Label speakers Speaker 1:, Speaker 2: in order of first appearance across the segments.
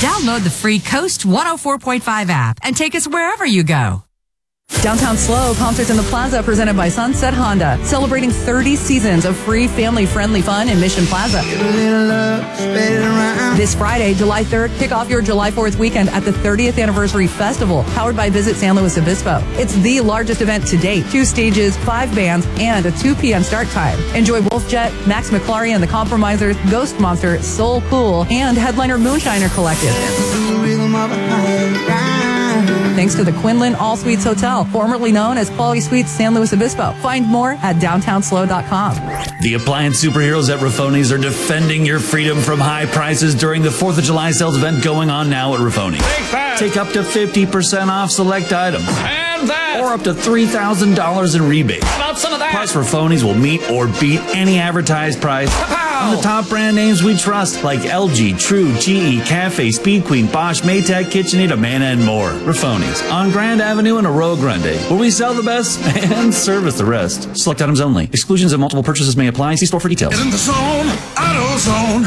Speaker 1: Download the free Coast 104.5 app and take us wherever you go.
Speaker 2: Downtown Slow Concerts in the Plaza presented by Sunset Honda, celebrating 30 seasons of free family-friendly fun in Mission Plaza. This Friday, July 3rd, kick off your July 4th weekend at the 30th Anniversary Festival, powered by Visit San Luis Obispo. It's the largest event to date. 2 stages, 5 bands, and a 2 p.m. start time. Enjoy Wolfjet, Max McClary and the Compromisers, Ghost Monster, Soul Cool, and headliner Moonshiner Collective. Thanks to the Quinlan All Suites Hotel, formerly known as Quality Suites San Luis Obispo. Find more at downtownslow.com.
Speaker 3: The appliance superheroes at Raffoni's are defending your freedom from high prices during the 4th of July sales event going on now at Raffoni. Take up to 50% off select items.
Speaker 4: And that!
Speaker 3: Or up to $3,000 in rebates.
Speaker 4: How about some of that?
Speaker 3: Plus, Raffoni's will meet or beat any advertised price. And the top brand names we trust, like LG, True, GE, Cafe, Speed Queen, Bosch, Maytag, KitchenAid, Amana, and more. Raffoni's on Grand Avenue in Arroyo Grande, where we sell the best and service the rest. Select items only. Exclusions and multiple purchases may apply. See store for details.
Speaker 4: Get in the zone, AutoZone.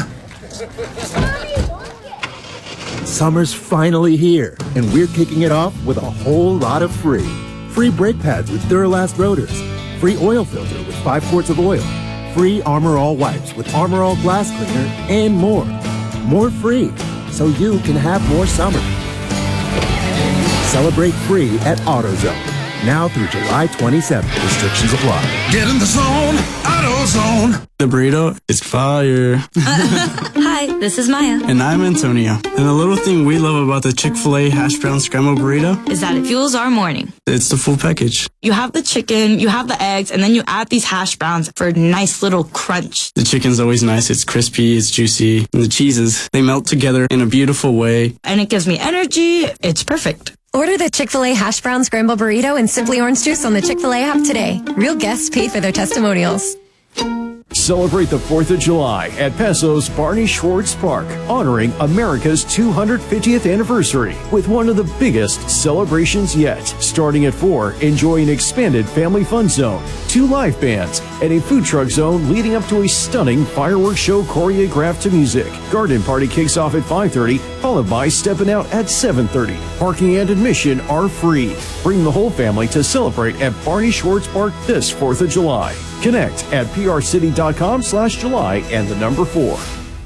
Speaker 5: Summer's finally here, and we're kicking it off with a whole lot of free. Free brake pads with Duralast rotors. Free oil filter with 5 quarts of oil. Free Armor All wipes with Armor All glass cleaner, and more. More free, so you can have more summer. Celebrate free at AutoZone. Now through July 27th. Restrictions apply.
Speaker 4: Get in the zone, AutoZone.
Speaker 6: The burrito is fire.
Speaker 7: Hi, this is Maya.
Speaker 6: And I'm Antonio. And the little thing we love about the Chick-fil-A hash brown scrambled burrito
Speaker 7: Is that it fuels our morning.
Speaker 6: It's the full package.
Speaker 7: You have the chicken, you have the eggs, and then you add these hash browns for a nice little crunch.
Speaker 6: The chicken's always nice. It's crispy, it's juicy. And the cheeses, they melt together in a beautiful way.
Speaker 7: And it gives me energy. It's perfect.
Speaker 8: Order the Chick-fil-A hash brown scrambled burrito and Simply Orange Juice on the Chick-fil-A app today. Real guests pay for their testimonials.
Speaker 9: Celebrate the 4th of July at Paso's Barney Schwartz Park, honoring America's 250th anniversary with one of the biggest celebrations yet. Starting at 4, enjoy an expanded family fun zone, 2 live bands, and a food truck zone leading up to a stunning fireworks show choreographed to music. Garden Party kicks off at 5:30, followed by Steppin' Out at 7:30. Parking and admission are free. Bring the whole family to celebrate at Barney Schwartz Park this 4th of July. Connect at prcity.com/July and the number 4.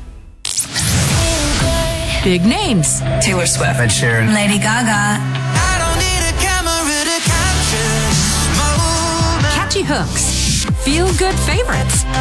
Speaker 1: Big names.
Speaker 10: Taylor Swift.
Speaker 11: Ed Sheeran.
Speaker 10: Lady Gaga.
Speaker 11: I don't need a camera to capture this moment.
Speaker 1: Catchy hooks. Feel-good favorites.